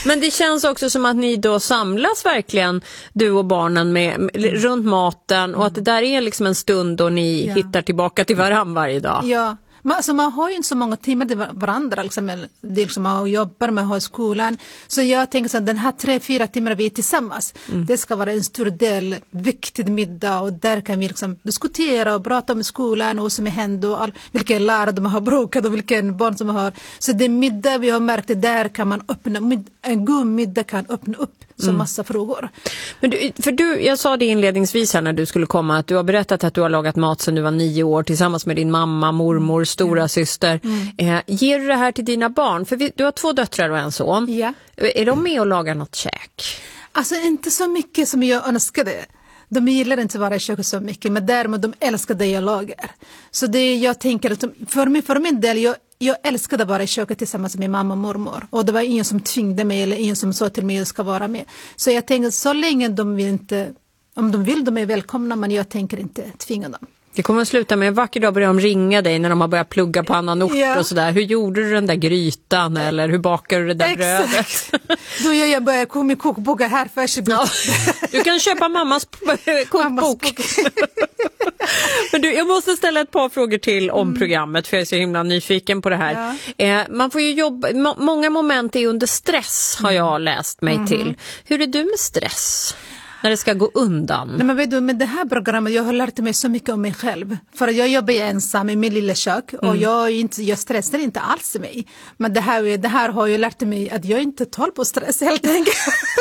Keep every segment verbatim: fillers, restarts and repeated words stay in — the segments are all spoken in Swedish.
Men det känns också som att ni då samlas verkligen, du och barnen, med, med mm. runt maten och att det där är liksom en stund då ni ja. hittar tillbaka till varann varje dag. Ja. Man, alltså man har ju inte så många timmar till varandra liksom, det liksom man jobbar med i skolan. Så jag tänker så att den här tre, fyra timmar vi är tillsammans, mm. det ska vara en stor del viktig middag och där kan vi liksom diskutera och prata om skolan och vad som är hänt och all, vilken lärare de har brukat och vilken barn som har. Så det middag vi har märkt, där kan man öppna, en god middag kan öppna upp så mm. massa frågor. Men du, för du, jag sa det inledningsvis här när du skulle komma att du har berättat att du har lagat mat sedan du var nio år tillsammans med din mamma, mormor, stora mm. syster. Mm. Eh, ger du det här till dina barn? För vi, du har två döttrar och en son. Ja. Är de med och lagar något käk? Alltså inte så mycket som jag önskade. De gillar inte vara i köket så mycket, men däremot de älskar det jag lagar. Så det jag tänker att för, mig, för min del, jag, jag älskade att vara i köket tillsammans med mamma och mormor. Och det var ingen som tvingade mig eller ingen som sa till mig att jag ska vara med. Så jag tänker så länge de vill inte, om de vill, de är välkomna, men jag tänker inte tvinga dem. Det kommer att sluta med en vacker dag börjar de ringa dig när de har börjat plugga på annan ort ja. och sådär. Hur gjorde du den där grytan eller hur bakar du det där Exakt. brödet? Då gör jag börjar komma med kokbok här för ja. Du kan köpa mammas kokbok. Men du, jag måste ställa ett par frågor till om mm. programmet för jag är så himla nyfiken på det här. Ja. Eh, man får ju jobba, må, många moment är under stress har jag läst mig mm. till. Hur är du med stress? När det ska gå undan. Nej, men vet du, med det här programmet jag har lärt mig så mycket om mig själv. För jag jobbar ensam i min lilla kök och mm. jag, inte, jag stressar inte alls mig. Men det här, det här har jag lärt mig att jag inte tar på stress helt enkelt.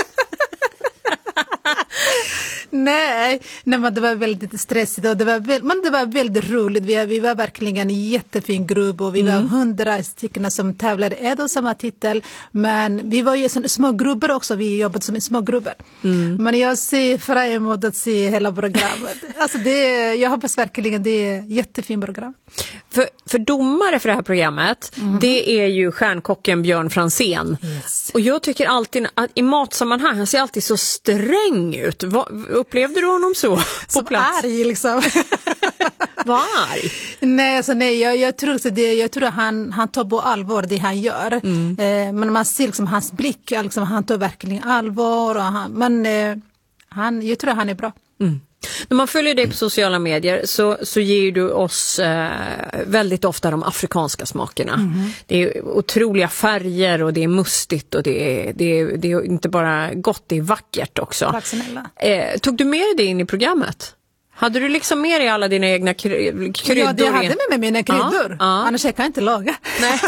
Nej, nej, men det var väldigt stressigt och det var, väl, men det var väldigt roligt. Vi, vi var verkligen en jättefin grupp och vi mm. var hundra stycken som tävlade ett och samma titel. Men vi var ju små grupper också, vi jobbade som små grupper. Mm. Men jag ser fram emot att se hela programmet. Alltså det, jag hoppas verkligen det är ett jättefint program. För, för domare för det här programmet, mm. det är ju stjärnkocken Björn Franzén. Yes. Och jag tycker alltid att i matsammanhang, han ser alltid så sträng ut. Vad, upplevde du honom så på som plats? Arg liksom. Vad arg? Nej, alltså, nej jag, jag tror så det, jag tror att han, han tar på allvar det han gör. Mm. Eh, men man ser liksom hans blick, liksom, han tar verkligen allvar. Och han, men eh, han, jag tror att han är bra. Mm. När man följer dig på sociala medier så, så ger du oss eh, väldigt ofta de afrikanska smakerna. Mm. Det är otroliga färger och det är mustigt och det är, det är, det är inte bara gott, det är vackert också. Eh, tog du med dig det in i programmet? Hade du liksom med dig alla dina egna kry- kryddor? Ja, jag hade med mig mina kryddor. Ja, ja. Annars jag kan inte laga. Nej.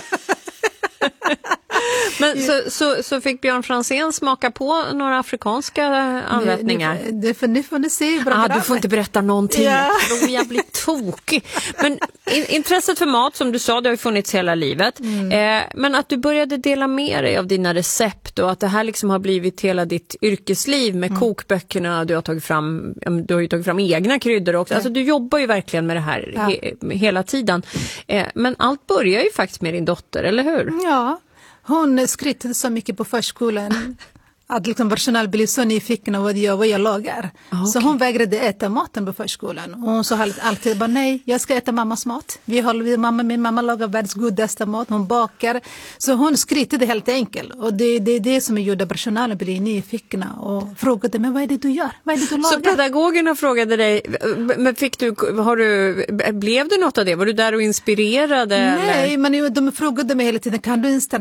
Men så, så, så fick Björn Franzén smaka på några afrikanska anrättningar? Det, det, det, det får ni se. Ah, du får inte berätta någonting. Ja. Jag blir tokig. Men in, intresset för mat, som du sa, det har ju funnits hela livet. Mm. Eh, men att du började dela med dig av dina recept och att det här liksom har blivit hela ditt yrkesliv med mm. kokböckerna. Du har tagit fram, du har ju tagit fram egna kryddor också. Ja. Alltså du jobbar ju verkligen med det här ja. he, hela tiden. Eh, men allt börjar ju faktiskt med din dotter, eller hur? Ja. Hon skrytte så mycket på förskolan att liksom personal blev så nyfikna vad jag, vad jag lagar. Okay. Så hon vägrade äta maten på förskolan. Och hon sa alltid bara nej, jag ska äta mammas mat. Vi håller, mamma, min mamma lagar världens godaste mat, hon bakar. Så hon skrytte det helt enkelt. Och det är det, det som gjorde personalen bli nyfikna och frågade, men vad är det du gör? Vad är det du lagar? Så pedagogerna frågade dig, men fick du, har du, blev det något av det? Var du där och inspirerade? Nej, eller? Men de frågade mig hela tiden, kan du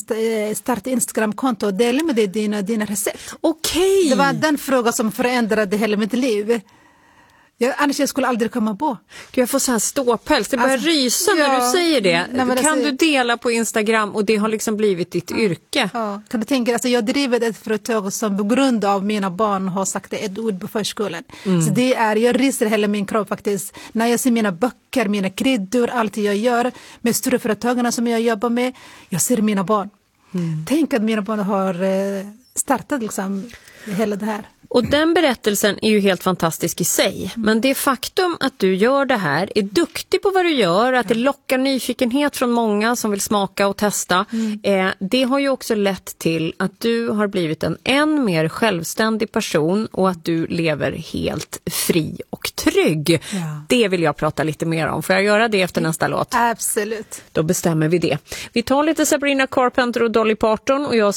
starta Instagram-konto och dela med dig dina, dina recept? Okej. Okay. Det var den frågan som förändrade hela mitt liv. Jag, annars jag skulle aldrig komma på. Gud, jag får så här ståpäls. Det börjar alltså, rysa ja, när du säger det. Nej, kan alltså, du dela på Instagram och det har liksom blivit ditt ja, yrke? Ja, kan du tänka alltså, jag driver ett företag som på grund av mina barn har sagt ett ord på förskolan. Mm. Så det är, jag ryser hela min kropp faktiskt. När jag ser mina böcker, mina kryddor, allt jag gör med stora företagarna som jag jobbar med. Jag ser mina barn. Mm. Tänk att mina barn har eh, startat liksom hela det här. Och den berättelsen är ju helt fantastisk i sig. Men det faktum att du gör det här, är duktig på vad du gör, att det lockar nyfikenhet från många som vill smaka och testa. Mm. Eh, det har ju också lett till att du har blivit en än mer självständig person och att du lever helt fri och trygg. Ja. Det vill jag prata lite mer om. Får jag göra det efter nästa låt? Absolut. Då bestämmer vi det. Vi tar lite Sabrina Carpenter och Dolly Parton och jag